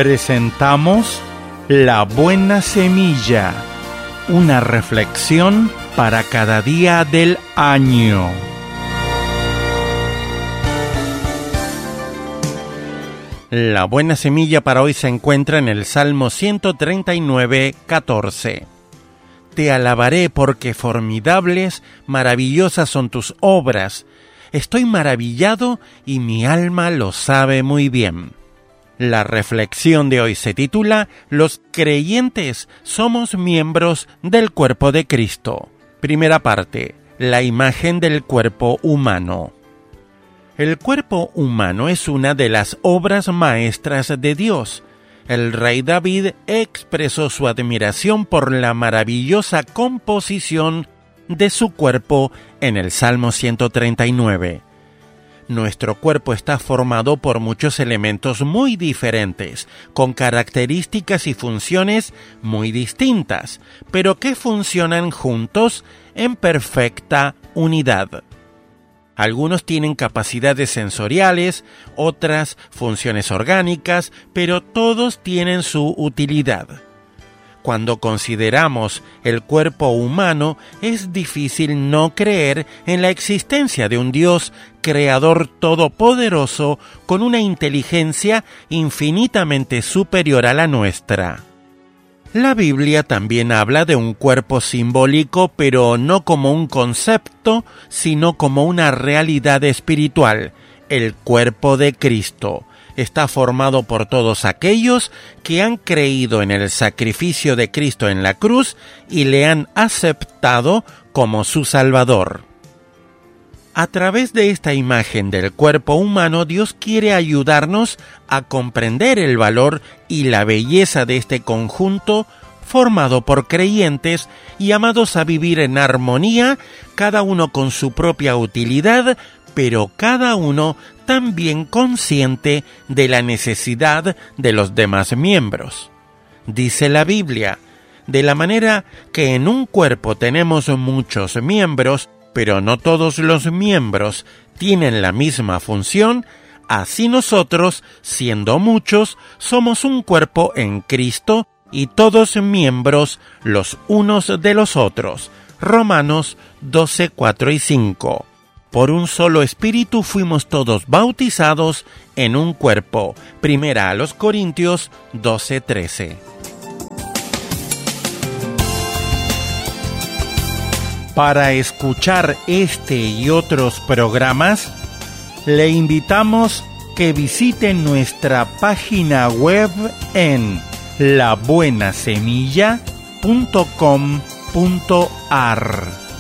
Presentamos La Buena Semilla, una reflexión para cada día del año. La buena semilla para hoy se encuentra en el Salmo 139, 14. Te alabaré porque formidables, maravillosas son tus obras. Estoy maravillado y mi alma lo sabe muy bien. La reflexión de hoy se titula Los creyentes somos miembros del cuerpo de Cristo. Primera parte, la imagen del cuerpo humano. El cuerpo humano es una de las obras maestras de Dios. El rey David expresó su admiración por la maravillosa composición de su cuerpo en el Salmo 139. Nuestro cuerpo está formado por muchos elementos muy diferentes, con características y funciones muy distintas, pero que funcionan juntos en perfecta unidad. Algunos tienen capacidades sensoriales, otras funciones orgánicas, pero todos tienen su utilidad. Cuando consideramos el cuerpo humano, es difícil no creer en la existencia de un Dios creador todopoderoso con una inteligencia infinitamente superior a la nuestra. La Biblia también habla de un cuerpo simbólico, pero no como un concepto, sino como una realidad espiritual, el cuerpo de Cristo. Está formado por todos aquellos que han creído en el sacrificio de Cristo en la cruz y le han aceptado como su Salvador. A través de esta imagen del cuerpo humano, Dios quiere ayudarnos a comprender el valor y la belleza de este conjunto formado por creyentes llamados a vivir en armonía, cada uno con su propia utilidad, pero cada uno también consciente de la necesidad de los demás miembros. Dice la Biblia, de la manera que en un cuerpo tenemos muchos miembros, pero no todos los miembros tienen la misma función, así nosotros, siendo muchos, somos un cuerpo en Cristo y todos miembros los unos de los otros. Romanos 12, 4 y 5. Por un solo espíritu fuimos todos bautizados en un cuerpo. Primera a los Corintios 12, 13. Para escuchar este y otros programas, le invitamos que visite nuestra página web en labuenasemilla.com.ar.